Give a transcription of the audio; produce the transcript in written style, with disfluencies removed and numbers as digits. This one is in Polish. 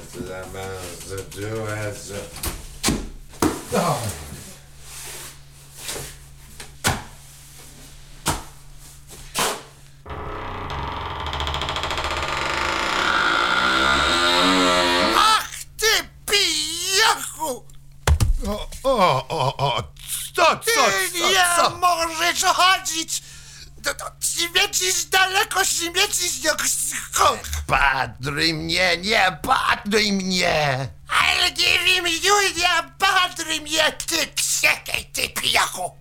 Ach ty pijachu! Nie możesz chodzić! Śmiecisz daleko, śmiecisz jak skąd! Patruj mnie, nie patruj mnie! Ale nie wiem, Julia, padry mnie, ty krzekaj, ty pijachu!